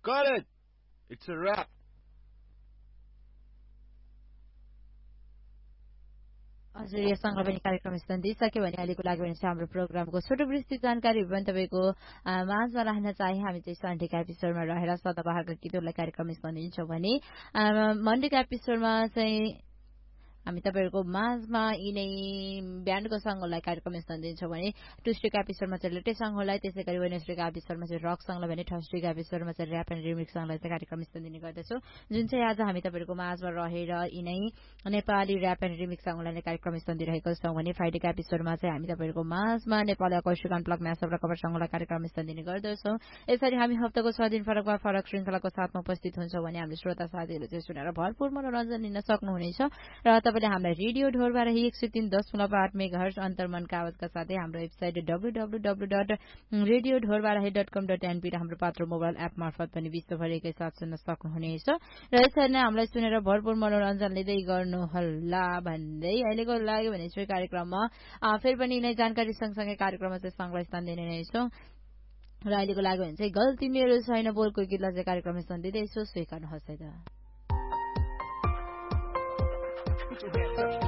Got it! It's a wrap. हजुर यसँग पनि कार्यक्रम सन्दिसक्यो भने अहिलेको लागि भने चाहिँ हाम्रो प्रोग्रामको छोटो विस्तृत जानकारी पनि तपाईँको माझमा राख्न चाहे हामी चाहिँ सन्डेका एपिसोडमा रहेर सदाबहारका गीतहरूलाई कार्यक्रम सन्दिन्छौँ भने मन्डेका एपिसोडमा चाहिँ हामी तपाईँहरूको माझमा यिनै ब्यान्डको सङ्गहरूलाई कार्यक्रम सन्दिन्छौँ भने ट्युसडेका एपिसोडमा चाहिँ लेटेस्ट सङ्गहरूलाई त्यसै गरी वेडनेसडेका एपिसोडमा चाहिँ रक सङ्गलाई भने थर्सडेका एपिसोडमा चाहिँ ऱ्याप एन्ड रिमिक्स सङ्गलाई चाहिँ कार्यक्रम सन्दिने गर्दछौँ जुन चाहिँ आज हामी तपाईँहरूको माझमा रहेर यिनै नेपाली ऱ्याप एन्ड रिमिक्स सङ्गलाई नै कार्यक्रम सन्दिरहेको छौँ भने फ्राइडेका एपिसोडमा चाहिँ हामी तपाईँहरूको माझमा नेपाली अकौशिक अनप्लग म्यासअप र कभर सङ्गलाई कार्यक्रम सन्दिने गर्दछौँ यसरी हामी हप्ताको 6 दिन फरकमा फरक श्रृङ्खलाको साथमा उपस्थित हुन्छौँ भने हामीले श्रोता साथीहरूले चाहिँ सुनेर भरपूर मनोरञ्जन लिन सक्नुहुनेछ र तपाईँले हामीलाई रेडियो ढोरबाराही 103.8 मेगाहर्ज अन्तर्मनका आवाजका साथै हाम्रो वेबसाइट www.radiodhorbarahi.com.np र हाम्रो पात्र मोबाइल एप मार्फत पनि विश्वभरिकै साथ सुन्न सक्नुहुनेछ र यसरी नै हामीलाई सुनेर भरपूर मनोरञ्जन लिँदै गर्नुहोला भन्दै अहिलेको लागि भने चाहिँ कार्यक्रममा फेरि पनि यिनै जानकारी सँगसँगै कार्यक्रममा चाहिँ सङ्ग्रह दिने नै छौँ र अहिलेको लागि भने चाहिँ गल्ती मेरो छैन बोलको गीतलाई चाहिँ कार्यक्रममा सन्दिँदैछु स्वीकार्नुहोस् है त